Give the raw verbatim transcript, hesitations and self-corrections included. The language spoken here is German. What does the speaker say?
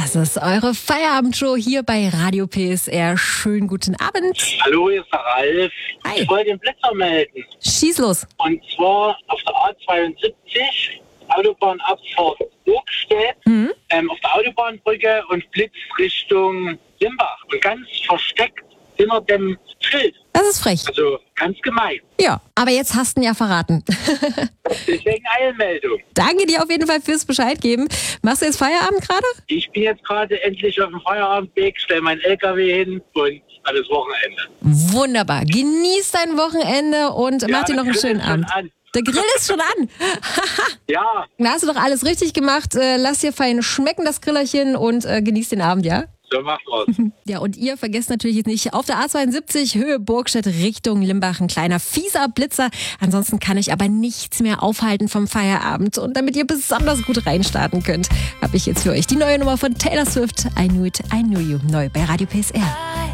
Das ist eure Feierabendshow hier bei Radio P S R. Schönen guten Abend. Hallo, hier ist der Ralf. Hi. Ich wollte den Blitzer melden. Schieß los. Und zwar auf der A zweiundsiebzig, Autobahnabfahrt Burgstedt, Mhm. ähm, auf der Autobahnbrücke und blitzt Richtung Limbach. Und ganz versteckt hinter dem Schild. Das ist frech. Also ganz gemein. Ja, aber jetzt hast du ihn ja verraten. Deswegen Eilmeldung. Danke dir auf jeden Fall fürs Bescheid geben. Machst du jetzt Feierabend gerade? Ich bin jetzt gerade endlich auf dem Feierabendweg, stelle meinen L K W hin und alles Wochenende. Wunderbar. Genieß dein Wochenende und mach dir noch einen der Grill schönen ist schon Abend. an. Der Grill ist schon an. Ja, Da hast du doch alles richtig gemacht. Äh, lass dir fein schmecken, das Grillerchen, und äh, genieß den Abend, ja? so macht was. Ja, und ihr vergesst natürlich jetzt nicht, auf der A zweiundsiebzig Höhe Burgstedt Richtung Limbach ein kleiner fieser Blitzer. Ansonsten kann ich aber nichts mehr aufhalten vom Feierabend. Und damit ihr besonders gut reinstarten könnt, habe ich jetzt für euch die neue Nummer von Taylor Swift, I Knew It, I Knew You, neu bei Radio P S R.